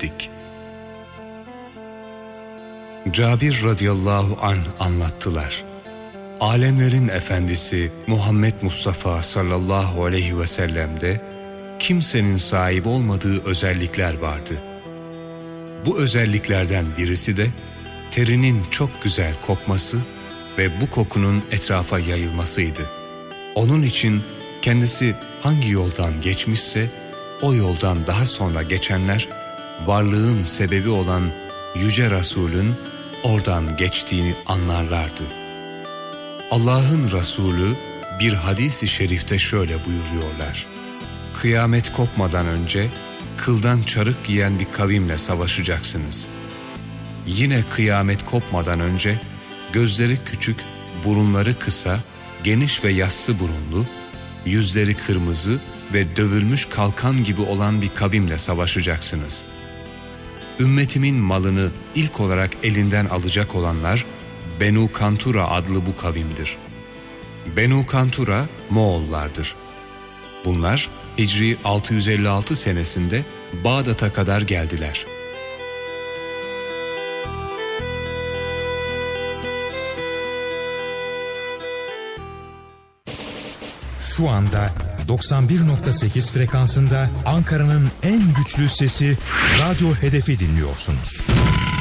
verdik. Cabir radıyallahu anh anlattılar. Alemlerin efendisi Muhammed Mustafa sallallahu aleyhi ve sellem'de kimsenin sahip olmadığı özellikler vardı. Bu özelliklerden birisi de terinin çok güzel kokması ve bu kokunun etrafa yayılmasıydı. Onun için kendisi hangi yoldan geçmişse o yoldan daha sonra geçenler varlığın sebebi olan Yüce Resul'ün oradan geçtiğini anlarlardı. Allah'ın Resulü bir hadis-i şerifte şöyle buyuruyorlar. Kıyamet kopmadan önce kıldan çarık giyen bir kavimle savaşacaksınız. Yine kıyamet kopmadan önce gözleri küçük, burunları kısa, geniş ve yassı burunlu, yüzleri kırmızı ve dövülmüş kalkan gibi olan bir kavimle savaşacaksınız. Ümmetimin malını ilk olarak elinden alacak olanlar Benu Kantura adlı bu kavimdir. Benu Kantura Moğollardır. Bunlar Hicri 656 senesinde Bağdat'a kadar geldiler. Şu anda 91.8 frekansında Ankara'nın en güçlü sesi Radyo Hedef'i dinliyorsunuz.